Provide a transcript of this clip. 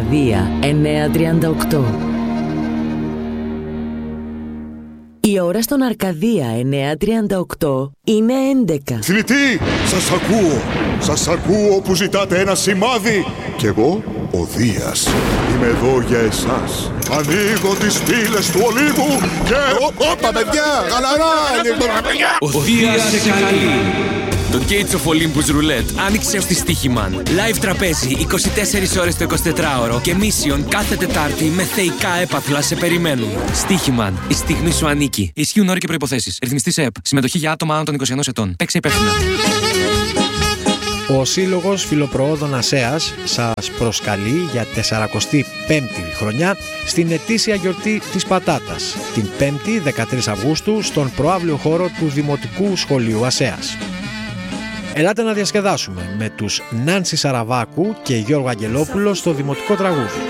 Αρκαδία 938. Η ώρα στον Αρκαδία 938 είναι 11. Θνητοί, σας ακούω που ζητάτε ένα σημάδι. Κι εγώ, ο Δίας, είμαι εδώ για εσάς. Ανοίγω τις πύλες του ολίγου και... Όπα παιδιά, χαλαρά! Ο Δίας σε καλεί. Το Gates of Olympus Roulette άνοιξε ως τη Στίχημαν. Live τραπέζι 24 ώρες το 24ωρο και Mission κάθε Τετάρτη με θεϊκά έπαθλα σε περιμένουν. Στίχημαν, η στιγμή σου ανήκει. Ισχύουν όροι και προϋποθέσεις. Ρυθμιστής ΕΕΠ. Συμμετοχή για άτομα άνω των 21 ετών. Παίξε υπεύθυνα. Ο Σύλλογος Φιλοπροόδων Ασέας σας προσκαλεί για 45η χρονιά στην ετήσια γιορτή της πατάτας, την 5η 13 Αυγούστου στον προαύλιο χώρο του Δημοτικού Σχολείου Ασέας. Ελάτε να διασκεδάσουμε με τους Νάνση Σαραβάκου και Γιώργο Αγγελόπουλο στο Δημοτικό Τραγούδι.